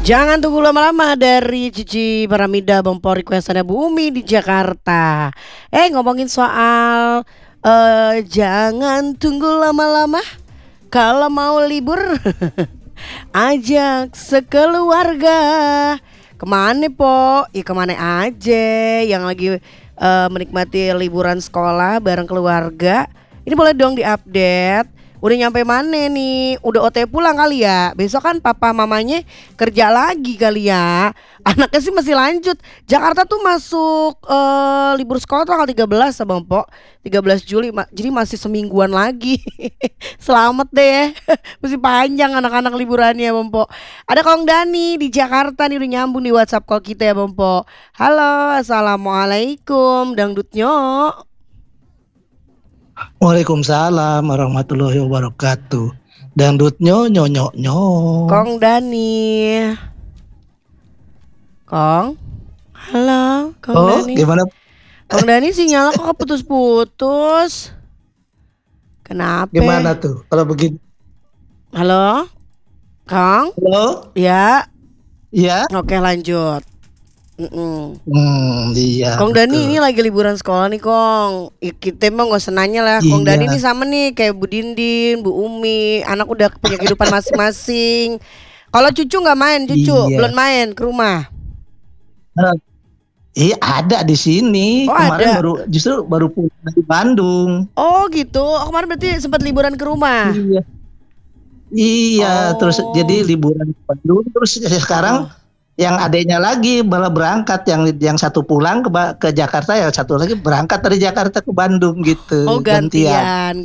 Jangan tunggu lama-lama dari Cici Paramida Bempor requestannya Bumi di Jakarta. Ngomongin soal jangan tunggu lama-lama kalau mau libur ajak sekeluarga. Kemana po? Ya kemana aja yang lagi menikmati liburan sekolah bareng keluarga. Ini boleh dong diupdate. Udah nyampe mana nih? Udah OT pulang kali ya? Besok kan papa mamanya kerja lagi kali ya. Anaknya sih masih lanjut. Jakarta tuh masuk libur sekolah tanggal 13 ya Bang Po. 13 Juli jadi masih semingguan lagi. Selamat deh. Masih panjang anak-anak liburannya Bang Po. Ada Kong Dani di Jakarta nih udah nyambung di WhatsApp call kita ya Bang Po. Halo, assalamualaikum dangdutnya. Waalaikumsalam warahmatullahi wabarakatuh. Dangdutnya nyonyok nyo. Kong Dani. Kong. Halo, Kong Dani. Gimana? Kong Dani sinyalnya kok putus-putus. Kenapa? Gimana tuh kalau begini? Halo? Kong? Halo? Ya. Iya? Oke, lanjut. Iya. Kong betul. Dani ini lagi liburan sekolah nih Kong. Kita emang gak usah nanya lah. Kong Iya. Dani ini sama nih kayak Bu Dindin, Bu Umi. Anak udah punya kehidupan masing-masing. Kalau cucu gak main, cucu Iya. belum main ke rumah. Iya ada di sini. Oh, Kemarin ada. baru pulang dari Bandung. Oh gitu. Oh, kemarin berarti sempat liburan ke rumah. Iya. Iya, terus Oh. jadi liburan ke Bandung terus sekarang yang adiknya lagi malah berangkat, yang satu pulang ke Jakarta, yang satu lagi berangkat dari Jakarta ke Bandung gitu. Oh gantian.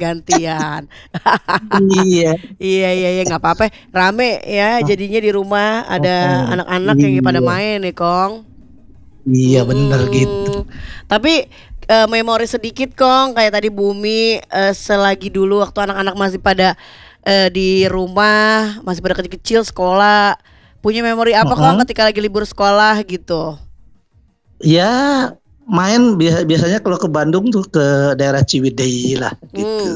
Iya. Iya nggak apa-apa. Rame ya jadinya di rumah ada anak-anak yang pada Iya. main nih Kong. Iya bener gitu. Tapi memori sedikit Kong kayak tadi Bumi selagi dulu waktu anak-anak masih pada di rumah masih pada kecil-kecil sekolah. Punya memori apa Kong ketika lagi libur sekolah gitu? Ya main biasanya kalau ke Bandung tuh ke daerah Ciwidey lah gitu.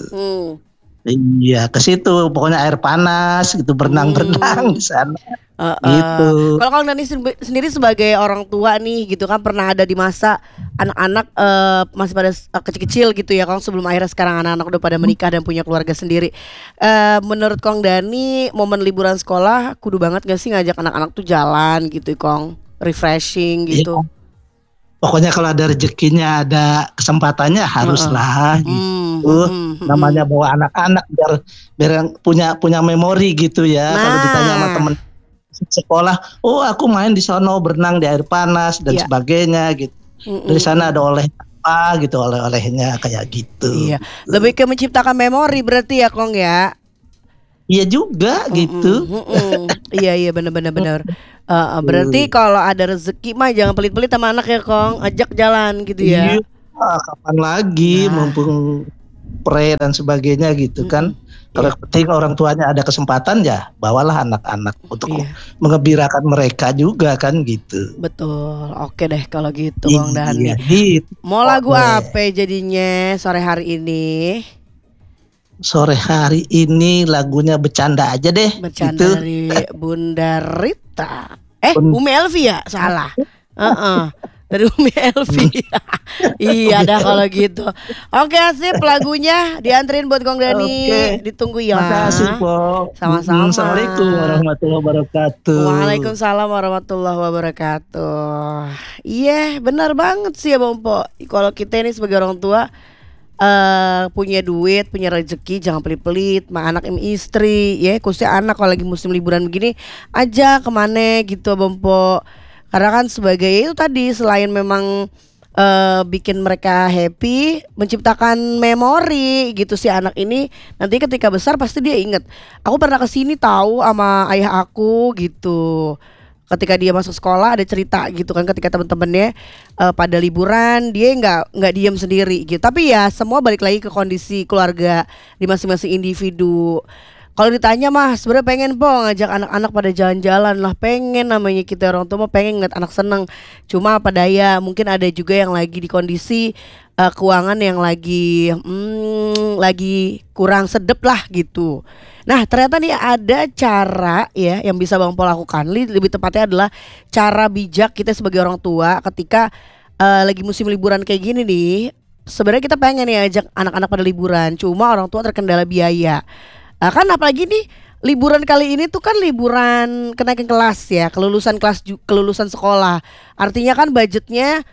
Iya ke situ pokoknya air panas gitu, berenang-berenang di sana. Gitu. Kalau Kang Dani sendiri sebagai orang tua nih gitu kan pernah ada di masa anak-anak masih pada kecil-kecil gitu ya Kang, sebelum akhirnya sekarang anak-anak udah pada menikah dan punya keluarga sendiri. Menurut Kang Dani momen liburan sekolah kudu banget gak sih ngajak anak-anak tuh jalan gitu Kang, refreshing gitu. Ya, pokoknya kalau ada rezekinya, ada kesempatannya haruslah gitu. Namanya bawa anak-anak biar punya memori gitu ya. Kalau ditanya sama temen sekolah, oh aku main di sono berenang di air panas dan sebagainya gitu. Dari sana ada apa gitu, oleh-olehnya kayak gitu. Iya, lebih ke menciptakan memori berarti ya Kong ya. Iya juga gitu. Iya benar. Berarti kalau ada rezeki mah jangan pelit-pelit sama anak ya Kong, ajak jalan gitu ya. Iya, kapan lagi mumpung pre dan sebagainya gitu kan. Kalau penting orang tuanya ada kesempatan ya bawalah anak-anak untuk mengembirakan mereka juga kan gitu. Betul. Oke deh kalau gitu Kong Dani. Gitu. Mau lagu apa jadinya sore hari ini? Sore hari ini lagunya bercanda aja deh. Bercanda gitu. dari Bunda Rita. Umi Elvi ya? Salah. Dari Umi Elvi. Iya dah kalau gitu. Oke sip, lagunya dianterin buat Kong Dani. Ditunggu ya. Makasih Po. Sama-sama. Assalamualaikum warahmatullahi wabarakatuh. Waalaikumsalam warahmatullahi wabarakatuh. Iya benar banget sih ya Bang Po. Kalau kita ini sebagai orang tua punya duit, punya rezeki, jangan pelit-pelit sama anak istri ya, khususnya anak kalau lagi musim liburan begini aja kemana gitu Bang Po. Karena kan sebagai itu tadi selain memang bikin mereka happy, menciptakan memori gitu si anak ini nanti ketika besar pasti dia inget. Aku pernah kesini tahu sama ayah aku gitu. Ketika dia masuk sekolah ada cerita gitu kan ketika teman-temannya pada liburan dia nggak diam sendiri gitu. Tapi ya semua balik lagi ke kondisi keluarga di masing-masing individu. Kalau ditanya mah sebenarnya pengen po ngajak anak-anak pada jalan-jalan lah, pengen, namanya kita orang tua mah pengen ngeliat anak seneng. Cuma apa daya, mungkin ada juga yang lagi di kondisi keuangan yang lagi kurang sedep lah gitu. Nah ternyata nih ada cara ya yang bisa Bang Pol lakukan. Lebih tepatnya adalah cara bijak kita sebagai orang tua ketika lagi musim liburan kayak gini nih. Sebenarnya kita pengen ya ajak anak-anak pada liburan, cuma orang tua terkendala biaya. Kan apalagi nih liburan kali ini tuh kan liburan kenaikan kelas ya, kelulusan sekolah. Artinya kan budgetnya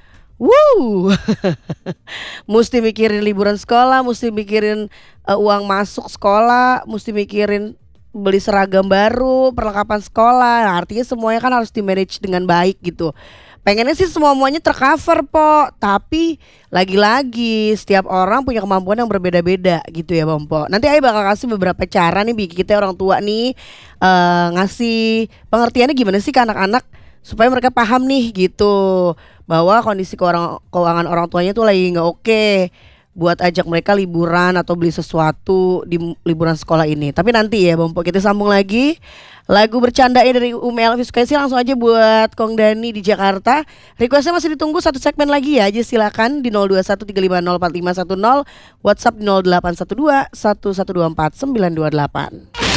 mesti mikirin liburan sekolah, mesti mikirin uang masuk sekolah, mesti mikirin beli seragam baru, perlengkapan sekolah. Nah, artinya semuanya kan harus di manage dengan baik gitu. Pengennya sih semuanya tercover po, tapi lagi-lagi setiap orang punya kemampuan yang berbeda-beda gitu ya Bang Po. Nanti Ayah bakal kasih beberapa cara nih bagi kita orang tua nih ngasih pengertiannya gimana sih ke anak-anak supaya mereka paham nih gitu bahwa kondisi keuangan orang tuanya tuh lagi nggak oke buat ajak mereka liburan atau beli sesuatu di liburan sekolah ini. Tapi nanti ya Bang Po kita sambung lagi. Lagu bercandanya dari Umi Elvis Sukaisi langsung aja buat Kong Dani di Jakarta. Requestnya masih ditunggu satu segmen lagi ya aja silakan di 0213504510, WhatsApp di 0812 1124 928.